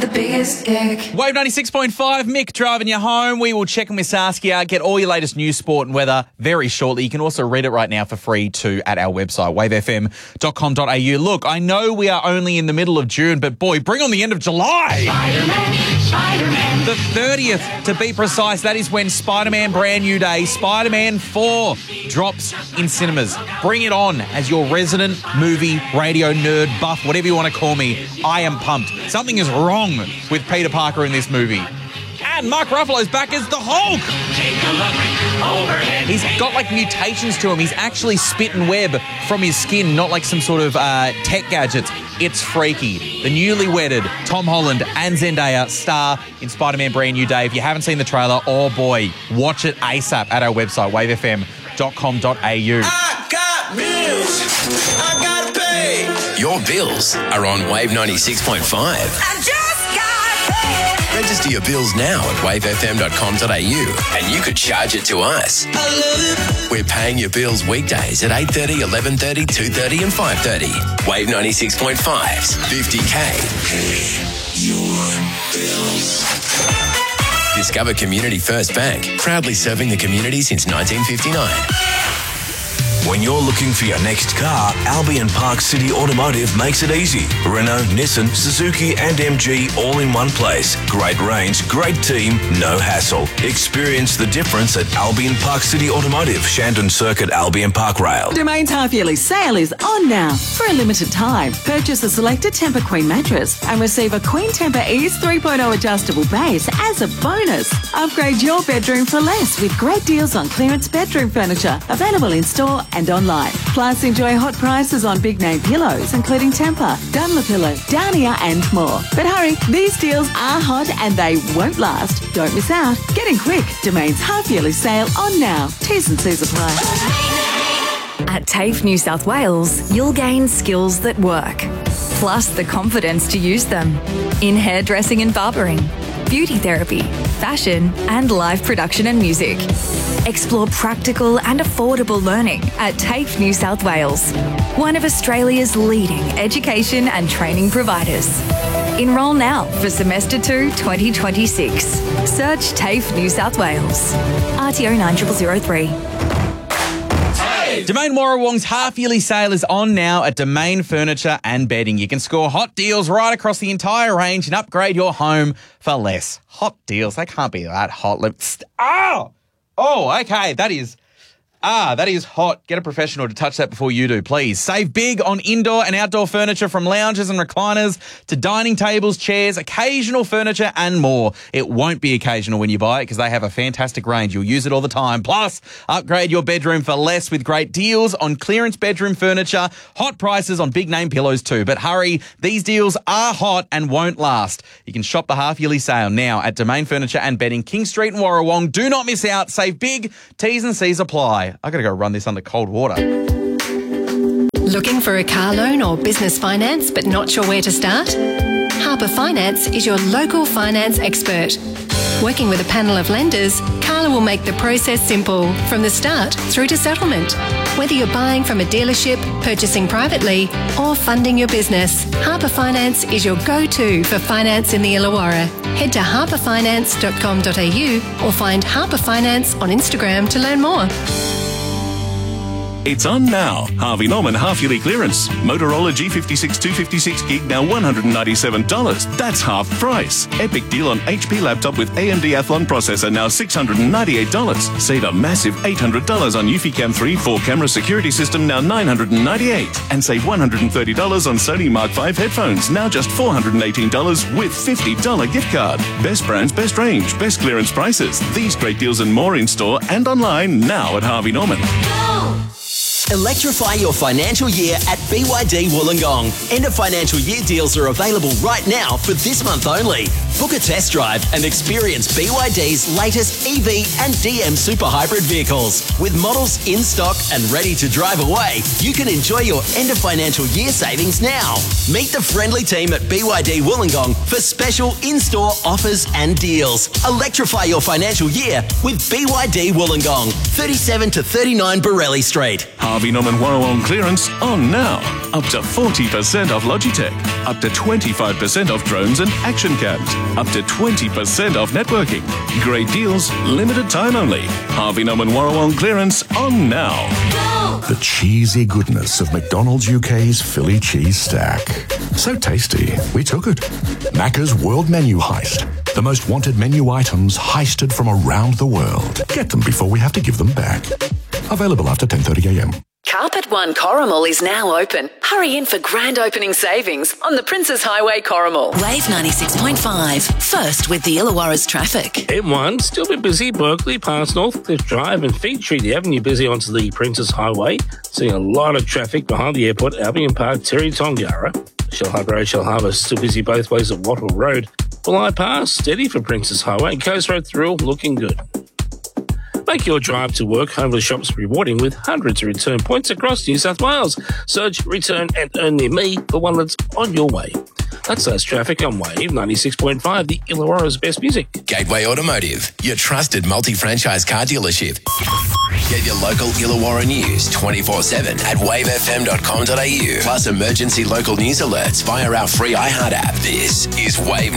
biggest ick. Wave 96.5, Mick driving you home. We will check in with Saskia, get all your latest news, sport and weather very shortly. You can also read it right now for free too at our website, wavefm.com.au. Look, I know we are only in the middle of June, but boy, bring on the end of July. Spider-Man. The 30th, to be precise, that is when Spider-Man Brand New Day, Spider-Man 4, drops in cinemas. Bring it on as your resident movie, radio nerd, buff, whatever you want to call me. I am pumped. Something is wrong with Peter Parker in this movie. And Mark Ruffalo's back as the Hulk. He's got like mutations to him. He's actually spit and web from his skin, not like some sort of tech gadgets. It's freaky. The newly wedded Tom Holland and Zendaya star in Spider-Man Brand New Day. If you haven't seen the trailer, oh boy, watch it ASAP at our website, wavefm.com.au. I got bills. I gotta pay. Your bills are on Wave 96.5. I just got paid. Register your bills now at wavefm.com.au and you could charge it to us. I love it. We're paying your bills weekdays at 8:30, 11:30, 2:30 and 5:30. Wave 96.5's 50K. Your bills. Discover Community First Bank, proudly serving the community since 1959. When you're looking for your next car, Albion Park City Automotive makes it easy. Renault, Nissan, Suzuki and MG all in one place. Great range, great team, no hassle. Experience the difference at Albion Park City Automotive, Shandon Circuit, Albion Park Rail. Domain's half-yearly sale is on now. For a limited time, purchase a selected Tempur Queen mattress and receive a Queen Tempur Ease 3.0 adjustable base as a bonus. Upgrade your bedroom for less with great deals on clearance bedroom furniture, available in store and online. Plus, enjoy hot prices on big name pillows, including Tempur, Dunlopillow, Downier and more. But hurry, these deals are hot and they won't last. Don't miss out. Get in quick. Domain's half-yearly sale on now. T's and C's apply. At TAFE New South Wales, you'll gain skills that work, plus the confidence to use them in hairdressing and barbering, beauty therapy, fashion, and live production and music. Explore practical and affordable learning at TAFE New South Wales, one of Australia's leading education and training providers. Enrol now for Semester 2 2026. Search TAFE New South Wales. RTO 9003. Domain Warrawong's half-yearly sale is on now at Domain Furniture and Bedding. You can score hot deals right across the entire range and upgrade your home for less. Hot deals? They can't be that hot. Oh, okay. That is hot. Get a professional to touch that before you do, please. Save big on indoor and outdoor furniture, from lounges and recliners to dining tables, chairs, occasional furniture and more. It won't be occasional when you buy it because they have a fantastic range. You'll use it all the time. Plus, upgrade your bedroom for less with great deals on clearance bedroom furniture, hot prices on big name pillows too. But hurry, these deals are hot and won't last. You can shop the half-yearly sale now at Domain Furniture and Bedding, King Street and Warrawong. Do not miss out. Save big. T's and C's apply. I got to go run this under cold water. Looking for a car loan or business finance but not sure where to start? Harper Finance is your local finance expert. Working with a panel of lenders, Carla will make the process simple from the start through to settlement. Whether you're buying from a dealership, purchasing privately or funding your business, Harper Finance is your go-to for finance in the Illawarra. Head to harperfinance.com.au or find Harper Finance on Instagram to learn more. It's on now. Harvey Norman half-yearly clearance. Motorola G56 256 gig now $197. That's half price. Epic deal on HP laptop with AMD Athlon processor now $698. Save a massive $800 on Eufy-Cam 3 4-camera security system now $998. And save $130 on Sony Mark V headphones now just $418 with $50 gift card. Best brands, best range, best clearance prices. These great deals and more in store and online now at Harvey Norman. Electrify your financial year at BYD Wollongong. End of financial year deals are available right now for this month only. Book a test drive and experience BYD's latest EV and DM super hybrid vehicles. With models in stock and ready to drive away, you can enjoy your end of financial year savings now. Meet the friendly team at BYD Wollongong for special in-store offers and deals. Electrify your financial year with BYD Wollongong, 37 to 39 Borelli Street. Harvey Norman Warrawong clearance on now. Up to 40% off Logitech. Up to 25% off drones and action cams. Up to 20% off networking. Great deals, limited time only. Harvey Norman Warrawong clearance on now. The cheesy goodness of McDonald's UK's Philly cheese stack. So tasty, we took it. Macca's World Menu Heist. The most wanted menu items heisted from around the world. Get them before we have to give them back. Available after 10:30am. Carpet One Corrimal is now open. Hurry in for grand opening savings on the Princes Highway Corrimal. Wave 96.5. First with the Illawarra's traffic. M1 still a bit busy. Berkeley past Northcliffe Drive and Fig Tree Avenue busy onto the Princes Highway. Seeing a lot of traffic behind the airport. Albion Park, Terry Tongara. Shellharbour Road, Shellharbour still busy both ways at Wattle Road. Bulli Pass steady for Princes Highway. Coast Road through looking good. Make your drive to work, home of the shops rewarding with hundreds of return points across New South Wales. Search, return and earn near me for one that's on your way. That's less traffic on Wave 96.5, the Illawarra's best music. Gateway Automotive, your trusted multi-franchise car dealership. Get your local Illawarra news 24/7 at wavefm.com.au. Plus emergency local news alerts via our free iHeart app. This is Wave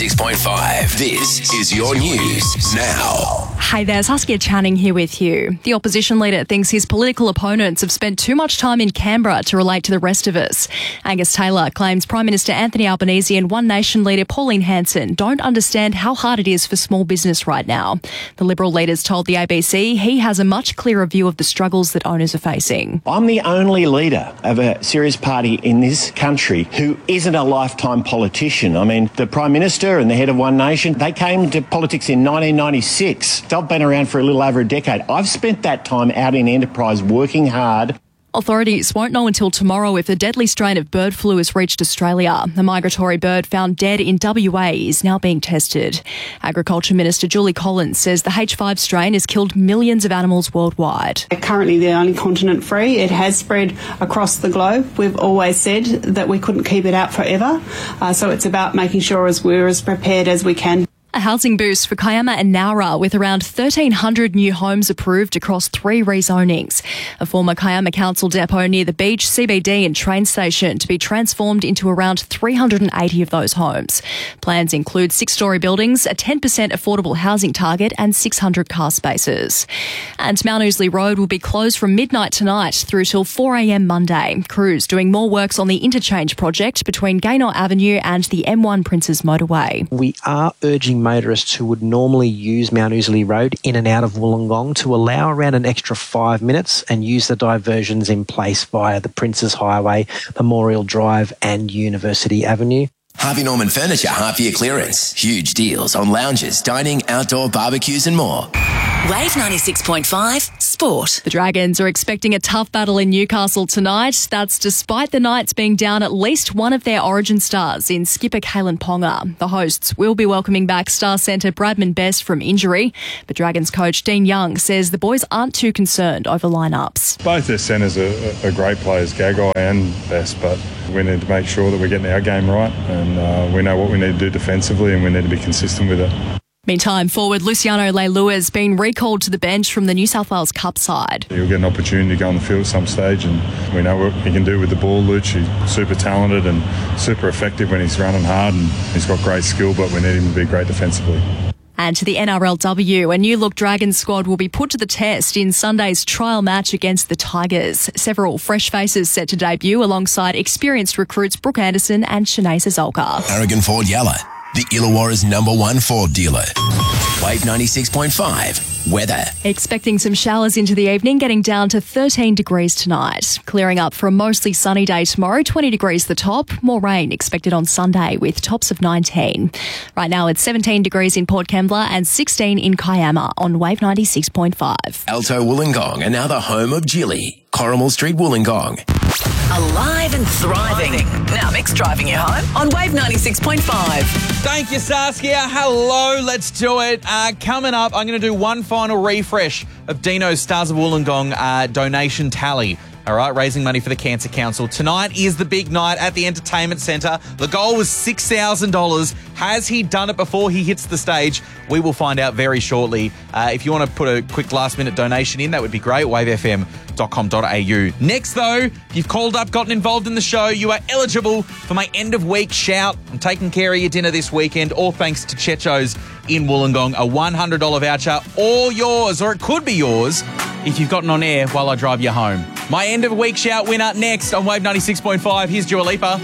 96.5. This is your news now. Hey there, Saskia Channing here with you. The opposition leader thinks his political opponents have spent too much time in Canberra to relate to the rest of us. Angus Taylor claims Prime Minister Anthony Albanese and One Nation leader Pauline Hanson don't understand how hard it is for small business right now. The Liberal leaders told the ABC he has a much clearer view of the struggles that owners are facing. I'm the only leader of a serious party in this country who isn't a lifetime politician. I mean, the Prime Minister and the head of One Nation, they came to politics in 1996. I've been around for a little over a decade. I've spent that time out in enterprise working hard. Authorities won't know until tomorrow if a deadly strain of bird flu has reached Australia. A migratory bird found dead in WA is now being tested. Agriculture Minister Julie Collins says the H5 strain has killed millions of animals worldwide. We're currently the only continent free. It has spread across the globe. We've always said that we couldn't keep it out forever. So it's about making sure we're as prepared as we can. A housing boost for Kiama and Nowra with around 1,300 new homes approved across 3 rezonings. A former Kiama Council depot near the beach, CBD and train station to be transformed into around 380 of those homes. Plans include 6-storey buildings, a 10% affordable housing target and 600 car spaces. And Mount Ousley Road will be closed from midnight tonight through till 4am Monday. Crews doing more works on the interchange project between Gaynor Avenue and the M1 Princes Motorway. We are urging motorists who would normally use Mount Ousley Road in and out of Wollongong to allow around an extra 5 minutes and use the diversions in place via the Princes Highway, Memorial Drive and University Avenue. Harvey Norman Furniture half-year clearance. Huge deals on lounges, dining, outdoor barbecues and more. Wave 96.5 Sport. The Dragons are expecting a tough battle in Newcastle tonight. That's despite the Knights being down at least one of their origin stars in skipper Kalen Ponga. The hosts will be welcoming back star centre Bradman Best from injury, but Dragons coach Dean Young says the boys aren't too concerned over lineups. Both their centres are great players, Gagai and Best, but we need to make sure that we're getting our game right and we know what we need to do defensively and we need to be consistent with it. Meantime, forward Luciano Leilua has been recalled to the bench from the New South Wales Cup side. He'll get an opportunity to go on the field at some stage and we know what he can do with the ball, Luch. He's super talented and super effective when he's running hard and he's got great skill, but we need him to be great defensively. And to the NRLW, a new-look Dragons squad will be put to the test in Sunday's trial match against the Tigers. Several fresh faces set to debut alongside experienced recruits Brooke Anderson and Shanae Zolka. Aragon Ford Yalla, the Illawarra's #1 Ford dealer. Wave 96.5. Weather. Expecting some showers into the evening, getting down to 13 degrees tonight. Clearing up for a mostly sunny day tomorrow, 20 degrees the top. More rain expected on Sunday with tops of 19. Right now it's 17 degrees in Port Kembla and 16 in Kiama on Wave 96.5. Alto Wollongong are now the home of Geely. Corrimal Street, Wollongong. Alive and thriving. Now Mick's driving you home on Wave 96.5. Thank you, Saskia. Hello, let's do it. Coming up, I'm going to do one final refresh of Dino's Stars of Wollongong donation tally. All right, raising money for the Cancer Council. Tonight is the big night at the Entertainment Centre. The goal was $6,000. Has he done it before he hits the stage? We will find out very shortly. If you want to put a quick last-minute donation in, that would be great. wavefm.com.au. Next, though, if you've called up, gotten involved in the show, you are eligible for my end-of-week shout. I'm taking care of your dinner this weekend, all thanks to Checho's in Wollongong. A $100 voucher, all yours, or it could be yours, if you've gotten on air while I drive you home. My end-of-week shout winner next on Wave 96.5. Here's Dua Lipa.